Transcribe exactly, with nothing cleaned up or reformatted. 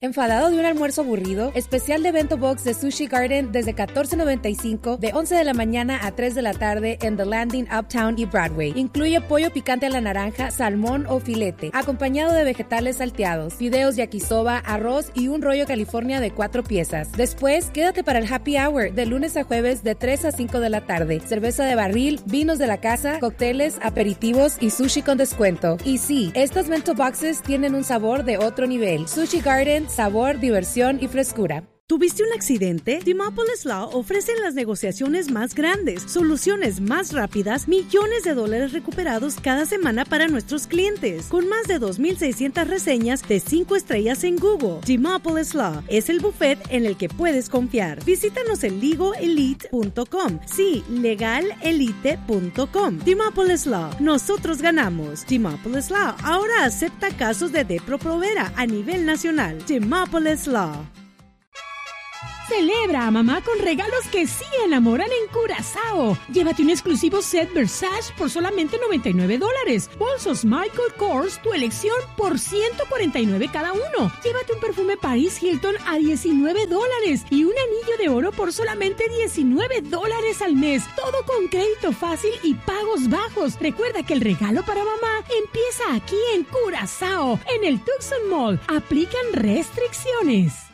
¿Enfadado de un almuerzo aburrido? Especial de Bento Box de Sushi Garden desde catorce noventa y cinco de once de la mañana a tres de la tarde en The Landing, Uptown y Broadway. Incluye pollo picante a la naranja, salmón o filete, acompañado de vegetales salteados, fideos yakisoba, arroz y un rollo California de cuatro piezas. Después, quédate para el happy hour de lunes a jueves de tres a cinco de la tarde. Cerveza de barril, vinos de la casa, cócteles, aperitivos y sushi con descuento. Y sí, estas Bento Boxes tienen un sabor de otro nivel. Sushi Garden, sabor, diversión y frescura. ¿Tuviste un accidente? Demopolis Law ofrece las negociaciones más grandes, soluciones más rápidas, millones de dólares recuperados cada semana para nuestros clientes. Con más de dos mil seiscientas reseñas de cinco estrellas en Google. Demopolis Law es el buffet en el que puedes confiar. Visítanos en legal elite punto com. Sí, legal elite punto com. Demopolis Law. Nosotros ganamos. Demopolis Law ahora acepta casos de Depro-Provera a nivel nacional. Demopolis Law. Celebra a mamá con regalos que sí enamoran en Curazao. Llévate un exclusivo set Versace por solamente noventa y nueve dólares. Bolsos Michael Kors, tu elección, por ciento cuarenta y nueve cada uno. Llévate un perfume Paris Hilton a diecinueve dólares y un anillo de oro por solamente diecinueve dólares al mes. Todo con crédito fácil y pagos bajos. Recuerda que el regalo para mamá empieza aquí en Curazao, en el Tucson Mall. Aplican restricciones.